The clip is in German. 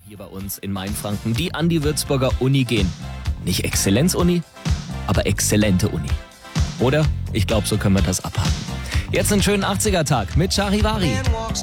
hier bei uns in Mainfranken, die an die Würzburger Uni gehen. Nicht Exzellenz-Uni, aber exzellente Uni. Oder? Ich glaube, so können wir das abhaken. Jetzt einen schönen 80er-Tag mit Charivari.